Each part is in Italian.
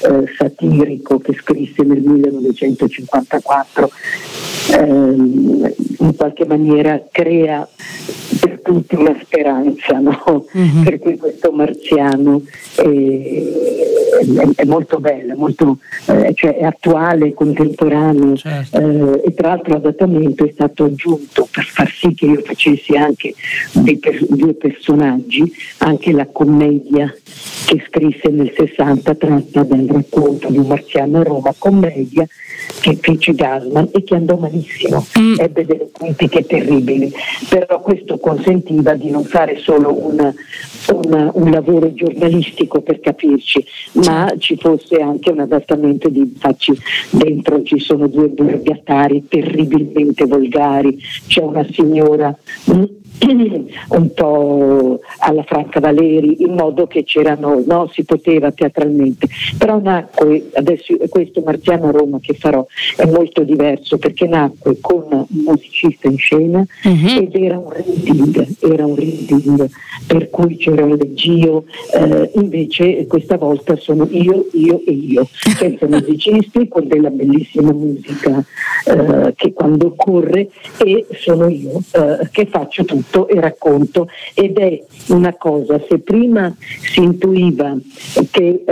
satirico che scrisse nel 1954, in qualche maniera crea per tutti una speranza, no? Per cui questo marziano è molto bello, molto, cioè è attuale, contemporaneo, certo. E tra l'altro l'adattamento è stato aggiunto per far sì che io facessi anche due personaggi, anche la commedia che scrisse nel 60 tratta dal racconto di un marziano a Roma, commedia che fece Gassman e che andò malissimo, ebbe delle critiche terribili, però questo consentiva di non fare solo un lavoro giornalistico, per capirci, ma ci fosse anche un adattamento di, infatti dentro ci sono due borgatari terribilmente volgari, c'è una signora un po' alla Franca Valeri, in modo che c'erano, no, si poteva teatralmente, però nacque, adesso questo Marziano a Roma che farò è molto diverso perché nacque con un musicista in scena ed era un reading, per cui c'era un leggio, invece questa volta sono io e io, senza musicisti, con della bellissima musica che quando corre, e sono io che faccio tutto e racconto, ed è una cosa, se prima si intuiva che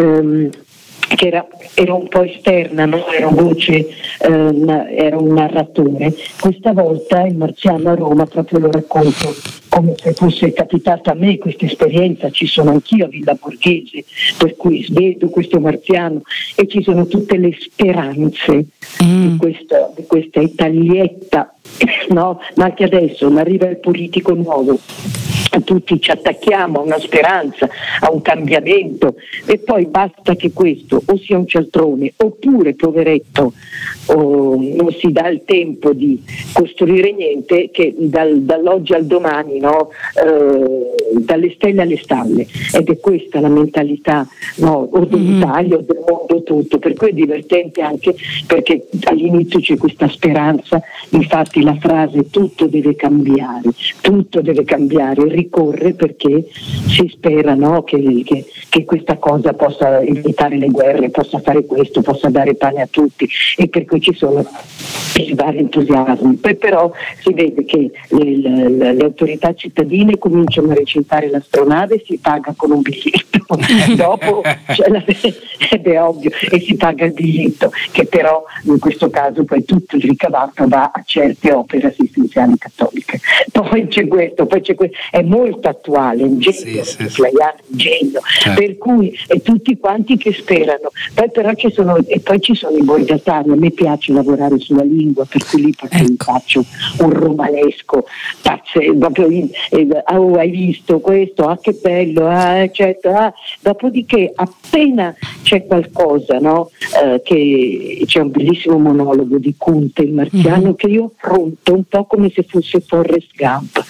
era un po' esterna, no? Era voce, era un narratore, questa volta il Marziano a Roma proprio lo racconto come se fosse capitata a me questa esperienza, ci sono anch'io a Villa Borghese, per cui vedo questo Marziano e ci sono tutte le speranze di questa Italietta, no? Ma anche adesso arriva il politico nuovo, tutti ci attacchiamo a una speranza, a un cambiamento, e poi basta che questo o sia un cialtrone oppure, poveretto, non si dà il tempo di costruire niente, che dall'oggi al domani, no? Dalle stelle alle stalle, ed è questa la mentalità, no? O dell'Italia o del mondo tutto, per cui è divertente anche perché all'inizio c'è questa speranza, infatti la frase tutto deve cambiare, ricorre perché si spera, no? che questa cosa possa evitare le guerre, possa fare questo, possa dare pane a tutti, e per cui ci sono i vari entusiasmi. Poi però si vede che le autorità cittadine cominciano a recintare l'astronave, si paga con un biglietto, dopo ed è ovvio, e si paga il biglietto, che però in questo caso poi tutto il ricavato va a certe opere assistenziali cattoliche. Poi c'è questo, è molto attuale, un genio, un genio, per cui è tutti quanti che sperano. Poi però ci sono i borgatari, a me piace lavorare sulla lingua, per cui lì faccio un romanesco proprio hai visto questo, che bello, eccetera. Dopodiché appena c'è qualcosa, no? Che c'è un bellissimo monologo di Kunte, il marziano, che io affronto un po' come se fosse Forrest Gump.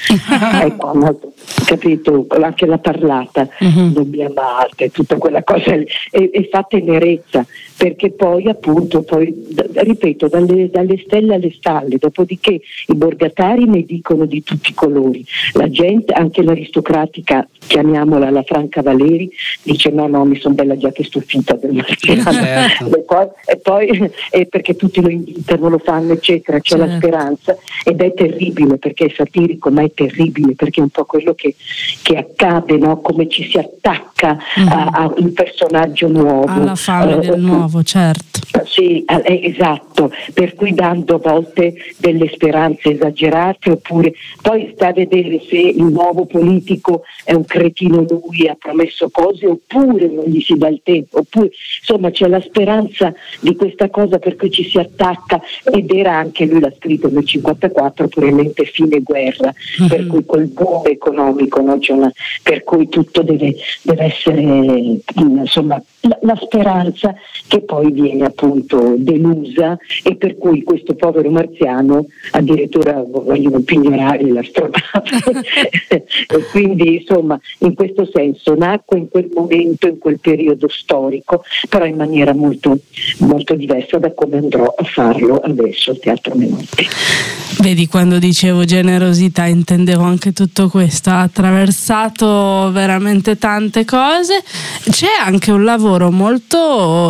Ecco, capito, anche la parlata dobbiamo arte, tutta quella cosa è fatta in erezza, perché poi appunto ripeto, dalle stelle alle stalle, dopodiché i borgatari ne dicono di tutti i colori, la gente, anche l'aristocratica, chiamiamola la Franca Valeri, dice no mi sono bella già che stufita del marziano, certo. e poi perché tutti lo invitano, lo fanno eccetera, c'è la speranza, ed è terribile perché è satirico, ma è terribile perché è un po' quello che accade, no? Come ci si attacca a un personaggio nuovo, alla fame del nuovo, certo. Sì, esatto, per cui dando a volte delle speranze esagerate, oppure poi sta a vedere se il nuovo politico è un cretino, lui ha promesso cose oppure non gli si dà il tempo, oppure insomma c'è la speranza di questa cosa per cui ci si attacca, ed era anche, lui l'ha scritto nel 54, probabilmente fine guerra, per cui col boom economico, no? Per cui tutto deve essere, insomma, la speranza che poi viene appunto delusa, e per cui questo povero marziano addirittura vogliono pignorare l'astronave e quindi insomma in questo senso nacque in quel momento, in quel periodo storico, però in maniera molto, molto diversa da come andrò a farlo adesso al Teatro Menotti. Vedi, quando dicevo generosità intendevo anche tutto questo, ha attraversato veramente tante cose. C'è anche un lavoro molto